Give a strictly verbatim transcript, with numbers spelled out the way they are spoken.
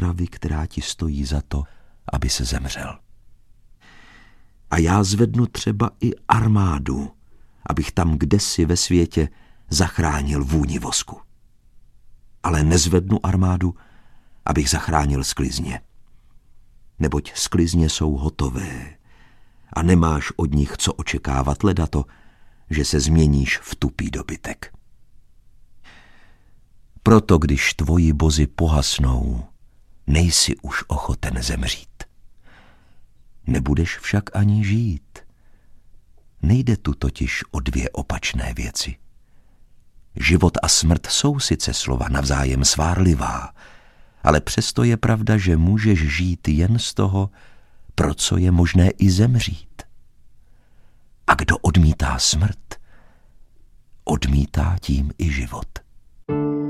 otravy, která ti stojí za to, aby se zemřel. A já zvednu třeba i armádu, abych tam kdesi ve světě zachránil vůni vosku. Ale nezvednu armádu, abych zachránil sklizně. Neboť sklizně jsou hotové a nemáš od nich co očekávat, leda to, že se změníš v tupý dobytek. Proto, když tvoji bozy pohasnou, nejsi už ochoten zemřít. Nebudeš však ani žít. Nejde tu totiž o dvě opačné věci. Život a smrt jsou sice slova navzájem svárlivá, ale přesto je pravda, že můžeš žít jen z toho, pro co je možné i zemřít. A kdo odmítá smrt, odmítá tím i život.